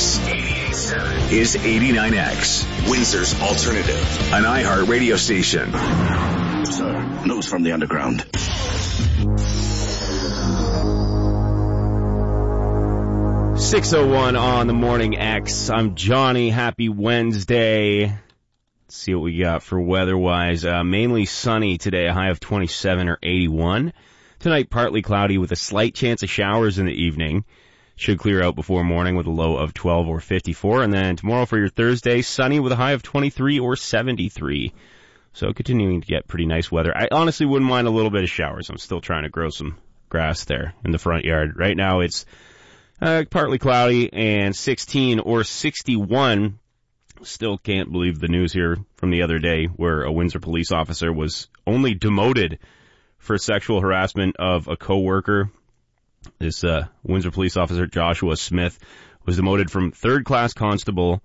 This 88.7 is 89X, Windsor's alternative, an iHeart radio station. Sir, news from the underground. .601 on the Morning X. I'm Johnny. Happy Wednesday. Let's see what we got for weather-wise. Mainly sunny today, a high of 27 or 81. Tonight, partly cloudy with a slight chance of showers in the evening. Should clear out before morning with a low of 12 or 54. And then tomorrow for your Thursday, sunny with a high of 23 or 73. So continuing to get pretty nice weather. I honestly wouldn't mind a little bit of showers. I'm still trying to grow some grass there in the front yard. Right now it's partly cloudy and 16 or 61. Still can't believe the news here from the other day where a Windsor police officer was only demoted for sexual harassment of a coworker. This Windsor police officer, Joshua Smith, was demoted from third-class constable,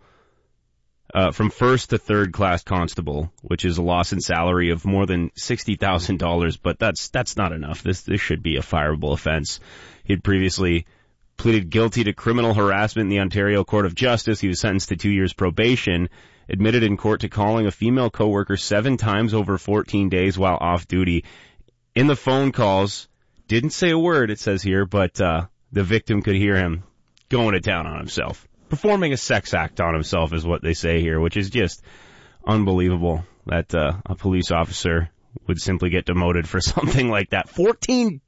from first to third-class constable, which is a loss in salary of more than $60,000, but that's not enough. This should be a fireable offense. He had previously pleaded guilty to criminal harassment in the Ontario Court of Justice. He was sentenced to 2 years probation, admitted in court to calling a female coworker 7 times over 14 days while off duty. In the phone calls, didn't say a word, it says here, but the victim could hear him going to town on himself. Performing a sex act on himself is what they say here, which is just unbelievable that a police officer would simply get demoted for something like that. 14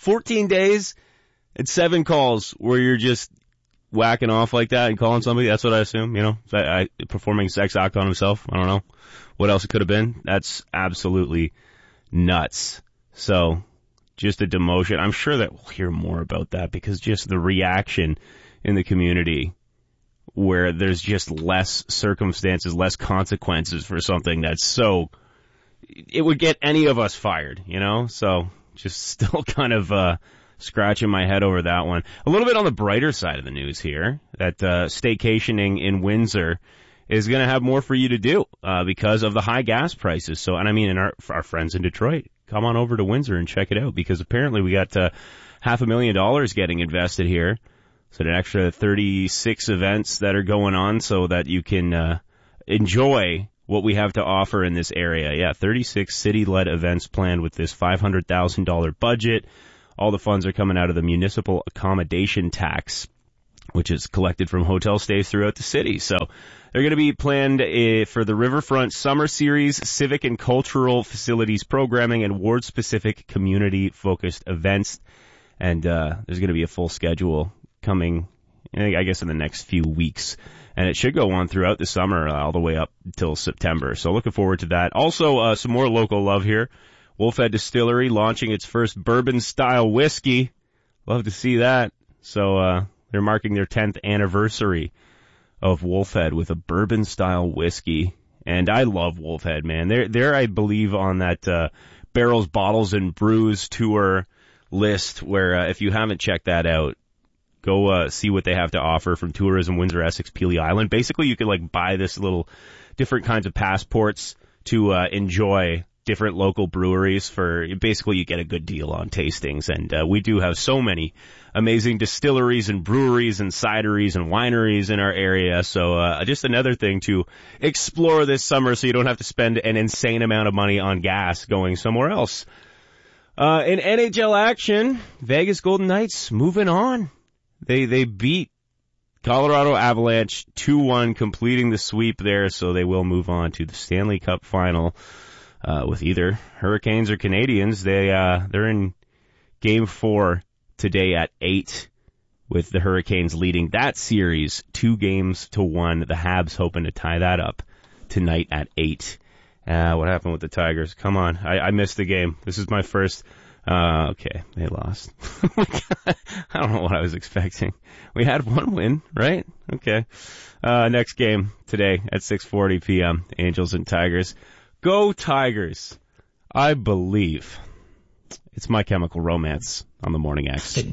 days? It's 7 calls where you're just whacking off like that and calling somebody. That's what I assume, performing a sex act on himself. I don't know what else it could have been. That's absolutely nuts. So just a demotion. I'm sure that we'll hear more about that because just the reaction in the community where there's just less circumstances, less consequences for something that's so, it would get any of us fired, So just still kind of, scratching my head over that one. A little bit on the brighter side of the news here, that staycationing in Windsor is going to have more for you to do because of the high gas prices. So, and I mean, our friends in Detroit, come on over to Windsor and check it out because apparently we got $500,000 getting invested here. So an extra 36 events that are going on so that you can enjoy what we have to offer in this area. Yeah, 36 city-led events planned with this $500,000 budget. All the funds are coming out of the municipal accommodation tax, which is collected from hotel stays throughout the city. So they're going to be planned for the Riverfront Summer Series, civic and cultural facilities programming, and ward-specific community-focused events. And there's going to be a full schedule coming, I guess, in the next few weeks. And it should go on throughout the summer, all the way up until September. So looking forward to that. Also, some more local love here. Wolfhead Distillery launching its first bourbon-style whiskey. Love to see that. So they're marking their 10th anniversary of Wolfhead with a bourbon-style whiskey. And I love Wolfhead, man. They're I believe, on that Barrels, Bottles, and Brews tour list where if you haven't checked that out, go see what they have to offer from Tourism Windsor, Essex, Pelee Island. Basically, you could buy this little different kinds of passports to enjoy different local breweries for basically you get a good deal on tastings. And we do have so many amazing distilleries and breweries and cideries and wineries in our area. So just another thing to explore this summer so you don't have to spend an insane amount of money on gas going somewhere else. In NHL action, Vegas Golden Knights moving on. They beat Colorado Avalanche 2-1, completing the sweep there, so they will move on to the Stanley Cup final. With either Hurricanes or Canadians. They're in Game 4 today at 8, with the Hurricanes leading that series 2-1. The Habs hoping to tie that up tonight at 8. What happened with the Tigers? Come on, I missed the game. This is my first. Okay, they lost. I don't know what I was expecting. We had one win, right? Okay. Next game today at 6:40 p.m. Angels and Tigers. Go Tigers. I believe. It's My Chemical Romance on the Morning X.